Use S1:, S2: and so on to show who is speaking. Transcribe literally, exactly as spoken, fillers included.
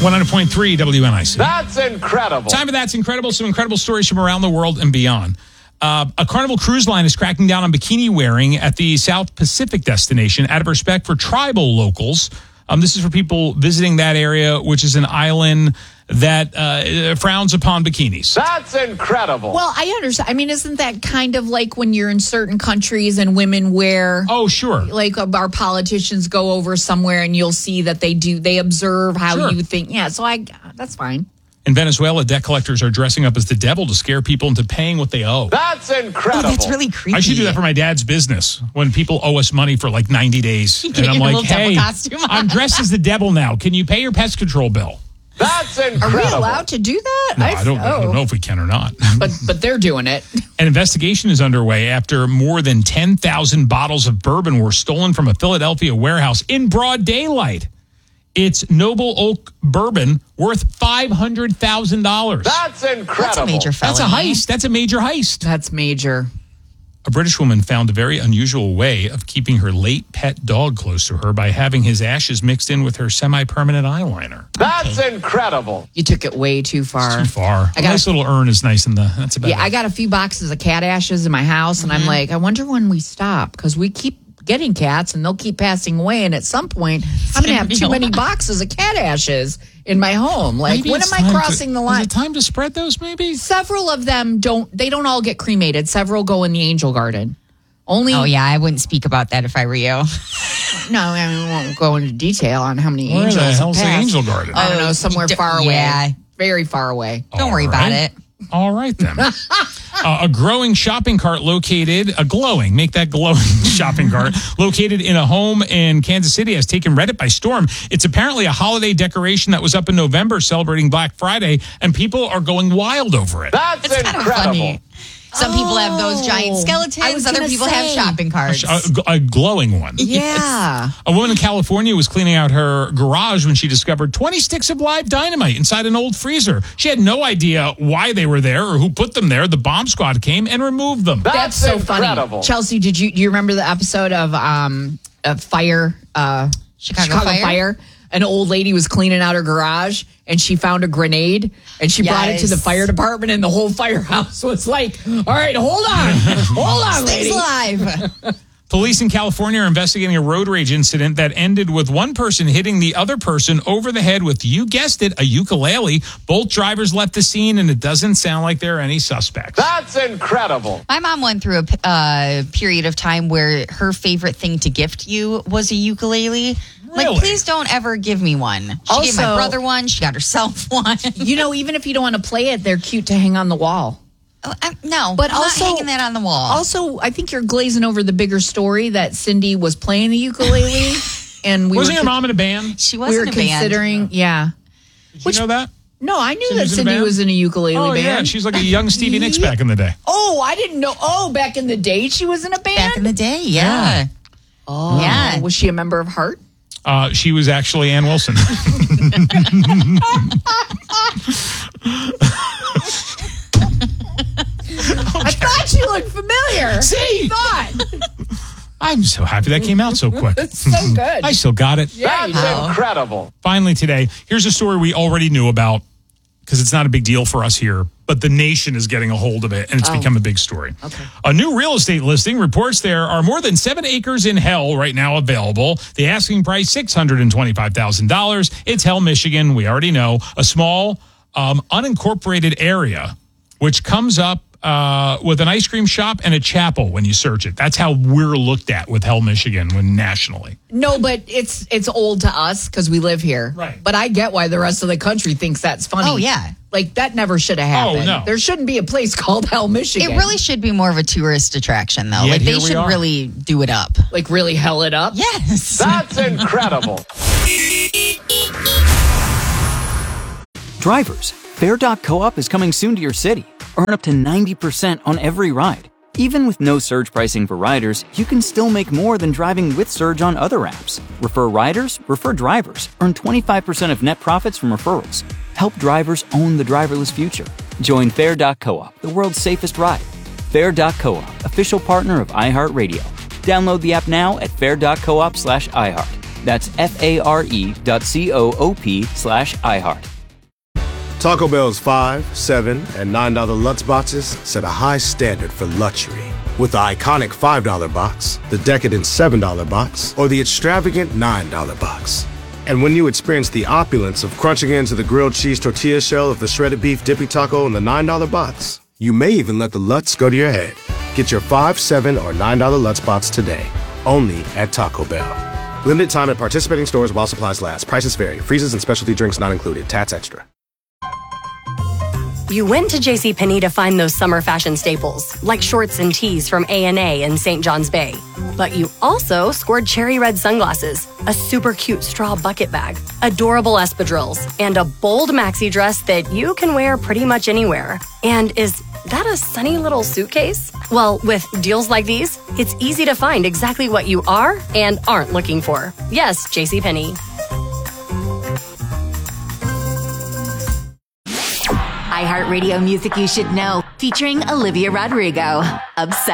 S1: one hundred point three W N I C.
S2: That's incredible.
S1: Time for That's Incredible. Some incredible stories from around the world and beyond. Uh, a Carnival Cruise Line is cracking down on bikini wearing at the South Pacific destination out of respect for tribal locals. Um, this is for people visiting that area, which is an island that uh, frowns upon bikinis.
S2: That's incredible.
S3: Well, I understand. I mean, isn't that kind of like when you're in certain countries and women wear...
S1: Oh, sure.
S3: Like our politicians go over somewhere and you'll see that they do, they observe how
S1: Sure.
S3: you think. Yeah, so I, that's fine.
S1: In Venezuela, debt collectors are dressing up as the devil to scare people into paying what they owe.
S2: That's incredible.
S4: Oh, that's really creepy.
S1: I should do that for my dad's business when people owe us money for like ninety days.
S4: You
S1: And I'm
S4: get your
S1: like,
S4: little devil
S1: hey,
S4: costume on."
S1: I'm dressed as the devil now. Can you pay your pest control bill?
S2: That's
S3: Are
S2: incredible.
S3: we allowed to do that?
S1: No, I don't, I don't
S3: oh.
S1: know if we can or not.
S3: But, but they're doing it.
S1: An investigation is underway after more than ten thousand bottles of bourbon were stolen from a Philadelphia warehouse in broad daylight. It's Noble Oak bourbon worth five hundred thousand dollars.
S2: That's incredible.
S4: That's a major felony.
S1: That's a heist. That's a major heist.
S3: That's major.
S1: A British woman found a very unusual way of keeping her late pet dog close to her by having his ashes mixed in with her semi-permanent eyeliner.
S2: That's incredible.
S3: You took it way too far.
S1: Too far.
S3: I
S1: A
S3: got
S1: nice little urn is nice in the. That's about
S3: Yeah,
S1: it.
S3: I got a few boxes of cat ashes in my house, and I'm like, I wonder when we stop because we keep getting cats, and they'll keep passing away, and at some point, I'm going to have too many boxes of cat ashes in my home. Like,
S1: Maybe
S3: when
S1: it's
S3: am I
S1: time
S3: crossing
S1: to-
S3: the
S1: Is
S3: line?
S1: it time to spread those? Maybe.
S3: Several of them don't. They don't all get cremated. Several go in the angel garden. Only.
S4: Oh, yeah, I wouldn't speak about that if I were you.
S3: No, I mean, we won't go into detail on how many
S1: Where
S3: angels.
S1: the
S3: have
S1: hell's the
S3: passed.
S1: angel garden?
S3: I don't know, somewhere
S4: d-
S3: far away.
S4: yeah.
S3: Very far away.
S4: Don't
S1: All
S4: worry about
S1: right.
S4: it.
S1: All right, then. uh, a growing shopping cart located, a glowing, make that glowing shopping cart, located in a home in Kansas City has taken Reddit by storm. It's apparently a holiday decoration that was up in November celebrating Black Friday, and people are going wild over it.
S2: That's
S4: It's kind of
S2: incredible.
S4: funny. Some people have those giant
S3: Oh, I was
S4: skeletons. Other
S3: gonna
S4: people have
S3: say.
S4: shopping carts.
S1: A, a glowing one.
S3: Yeah.
S1: A woman in California was cleaning out her garage when she discovered twenty sticks of live dynamite inside an old freezer. She had no idea why they were there or who put them there. The bomb squad came and removed them.
S2: That's,
S3: That's so
S2: incredible.
S3: funny. Chelsea, did you do you remember the episode of um of Fire uh
S4: Chicago Fire?
S3: An old lady was cleaning out her garage and she found a grenade and she brought it to the
S4: Yes.
S3: fire department and the whole firehouse was like, all right, hold on. Hold on, lady.
S4: Stays alive.
S1: Police in California are investigating a road rage incident that ended with one person hitting the other person over the head with, you guessed it, a ukulele. Both drivers left the scene, and it doesn't sound like there are any suspects.
S2: That's incredible.
S4: My mom went through a p- uh, period of time where her favorite thing to gift you was a ukulele.
S1: Really?
S4: Like, please don't ever give me one. She gave my
S3: Also-
S4: brother one. She got herself one.
S3: You know, even if you don't want to play it, they're cute to hang on the wall.
S4: Oh, I, no,
S3: But
S4: I'm
S3: also-
S4: not hanging that on the wall.
S3: Also, I think you're glazing over the bigger story that Cindy was playing the ukulele and we
S1: Wasn't
S3: were
S1: your mom in a band?
S4: she
S3: we
S4: was
S3: were
S4: in a band.
S3: considering, yeah.
S1: Did you know that?
S3: No, I knew
S1: Cindy
S3: that
S1: was in a
S3: Cindy
S1: band?
S3: was in a ukulele
S1: Oh,
S3: band.
S1: yeah. She's like a young Stevie Nicks back in the day.
S3: Oh, I didn't know. Oh, back in the day, she was in a band.
S4: Back in the day, yeah.
S3: Oh,
S4: Yeah.
S3: Was she a member of Heart?
S1: Uh, she was actually Ann Wilson.
S3: I thought she looked familiar.
S1: See?
S3: Thought.
S1: I'm so happy that came out so quick.
S3: It's so good.
S1: I still got it.
S3: Yeah, you
S2: That's
S3: know.
S2: incredible.
S1: Finally today, here's a story we already knew about because it's not a big deal for us here, but the nation is getting a hold of it, and it's
S3: Oh.
S1: become a big story.
S3: Okay.
S1: A new real estate listing reports there are more than seven acres in Hell right now available. The asking price, six hundred twenty-five thousand dollars. It's Hell, Michigan. We already know. A small, um, unincorporated area, which comes up uh, with an ice cream shop and a chapel when you search it. That's how we're looked at with Hell, Michigan, when nationally.
S3: No, but it's it's old to us because we live here.
S1: Right.
S3: But I get why the rest of the country thinks that's funny.
S4: Oh, yeah.
S3: Like, that never should have happened.
S1: no.
S3: There shouldn't be a place called Hell, Michigan.
S4: It really should be more of a tourist attraction, though.
S1: Yet
S4: like,
S1: here
S4: they
S1: we
S4: should
S1: are.
S4: really do it up.
S3: Like, really hell it up?
S4: Yes.
S2: That's incredible.
S5: Drivers, Fair dot Co-op is coming soon to your city. Earn up to ninety percent on every ride. Even with no surge pricing for riders, you can still make more than driving with surge on other apps. Refer riders, refer drivers. Earn twenty-five percent of net profits from referrals. Help drivers own the driverless future. Join Fair dot Co-op, the world's safest ride. Fair dot Co-op, official partner of iHeartRadio. Download the app now at fair dot coop slash iHeart. That's F-A-R-E dot C-O-O-P slash iHeart.
S6: Taco Bell's five, seven, and nine dollar Lutz boxes set a high standard for luxury. With the iconic five dollar box, the decadent seven dollar box, or the extravagant nine dollar box. And when you experience the opulence of crunching into the grilled cheese tortilla shell of the shredded beef dippy taco in the nine dollar box, you may even let the Lutz go to your head. Get your five, seven, or nine dollar Lutz box today, only at Taco Bell. Limited time at participating stores while supplies last. Prices vary. Freezes and specialty drinks not included. Tats extra.
S7: You went to JCPenney to find those summer fashion staples, like shorts and tees from A and A in Saint John's Bay. But you also scored cherry red sunglasses, a super cute straw bucket bag, adorable espadrilles, and a bold maxi dress that you can wear pretty much anywhere. And is that a sunny little suitcase? Well, with deals like these, it's easy to find exactly what you are and aren't looking for. Yes, JCPenney.
S8: iHeartRadio Music You Should Know, featuring Olivia Rodrigo. Obsessed.